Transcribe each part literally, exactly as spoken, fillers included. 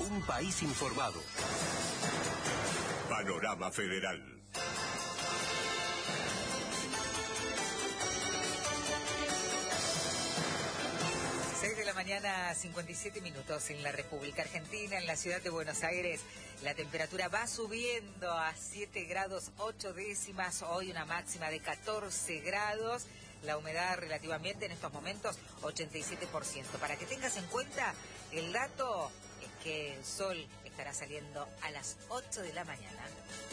Un país informado. Panorama Federal. seis de la mañana, cincuenta y siete minutos en la República Argentina, en la ciudad de Buenos Aires. La temperatura va subiendo a siete grados ocho décimas, hoy una máxima de catorce grados. La humedad relativamente en estos momentos ochenta y siete por ciento. Para que tengas en cuenta, el dato es que el sol estará saliendo a las ocho de la mañana.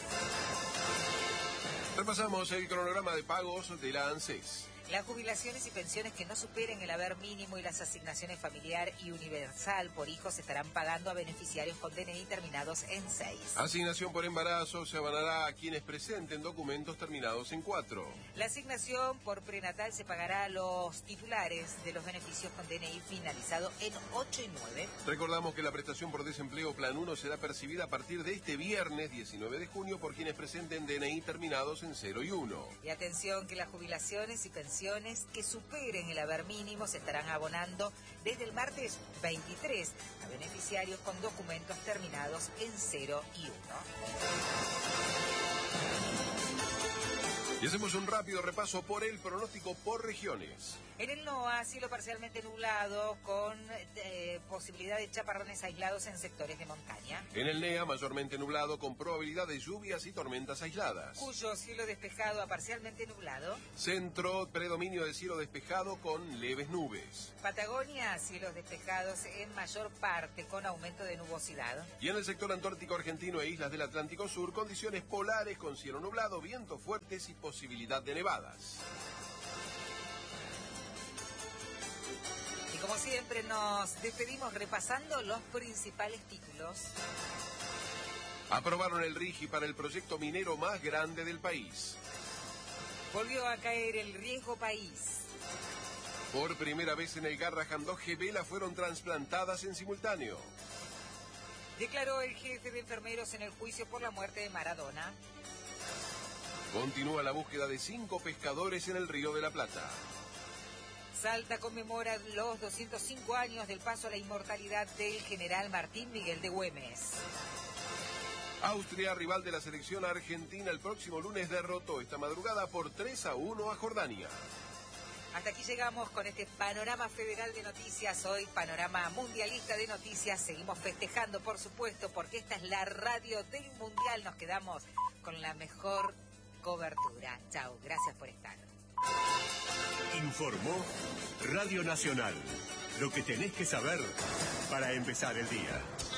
Repasamos el cronograma de pagos de la ANSES. Las jubilaciones y pensiones que no superen el haber mínimo y las asignaciones familiar y universal por hijos estarán pagando a beneficiarios con D N I terminados en seis. Asignación por embarazo se abonará a quienes presenten documentos terminados en cuatro. La asignación por prenatal se pagará a los titulares de los beneficios con D N I finalizado en ocho y nueve. Recordamos que la prestación por desempleo Plan uno será percibida a partir de este viernes diecinueve de junio por quienes presenten D N I terminados en cero y uno. Y atención que las jubilaciones y pensiones que superen el haber mínimo se estarán abonando desde el martes veintitrés a beneficiarios con documentos terminados en cero y uno. Y hacemos un rápido repaso por el pronóstico por regiones. En el NOA, cielo parcialmente nublado con eh, posibilidad de chaparrones aislados en sectores de montaña. En el NEA, mayormente nublado con probabilidad de lluvias y tormentas aisladas. Cuyo, cielo despejado a parcialmente nublado. Centro, predominio de cielo despejado con leves nubes. Patagonia, cielos despejados en mayor parte con aumento de nubosidad. Y en el sector antártico argentino e islas del Atlántico Sur, condiciones polares con cielo nublado, vientos fuertes y posibilidad de nevadas. Y como siempre nos despedimos repasando los principales títulos. Aprobaron el RIGI para el proyecto minero más grande del país. Volvió a caer el riesgo país. Por primera vez en el Garrahan dos gemelas fueron trasplantadas en simultáneo. Declaró el jefe de enfermeros en el juicio por la muerte de Maradona. Continúa la búsqueda de cinco pescadores en el Río de la Plata. Salta conmemora los doscientos cinco años del paso a la inmortalidad del general Martín Miguel de Güemes. Austria, rival de la selección argentina, el próximo lunes derrotó esta madrugada por tres a uno a Jordania. Hasta aquí llegamos con este panorama federal de noticias, hoy panorama mundialista de noticias. Seguimos festejando, por supuesto, porque esta es la radio del Mundial. Nos quedamos con la mejor cobertura. Chao, gracias por estar. Informó Radio Nacional. Lo que tenés que saber para empezar el día.